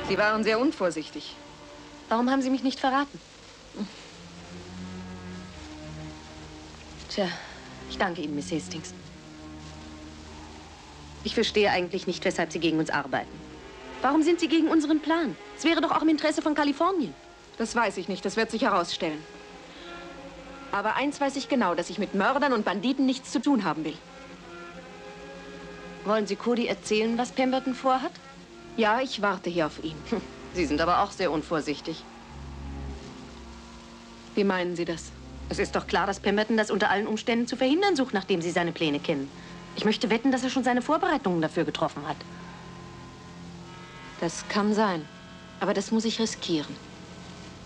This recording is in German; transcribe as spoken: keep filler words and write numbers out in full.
Sie waren sehr unvorsichtig. Warum haben Sie mich nicht verraten? Tja, ich danke Ihnen, Miss Hastings. Ich verstehe eigentlich nicht, weshalb Sie gegen uns arbeiten. Warum sind Sie gegen unseren Plan? Es wäre doch auch im Interesse von Kalifornien. Das weiß ich nicht, das wird sich herausstellen. Aber eins weiß ich genau, dass ich mit Mördern und Banditen nichts zu tun haben will. Wollen Sie Cody erzählen, was Pemberton vorhat? Ja, ich warte hier auf ihn. Sie sind aber auch sehr unvorsichtig. Wie meinen Sie das? Es ist doch klar, dass Pemberton das unter allen Umständen zu verhindern sucht, nachdem Sie seine Pläne kennen. Ich möchte wetten, dass er schon seine Vorbereitungen dafür getroffen hat. Das kann sein. Aber das muss ich riskieren.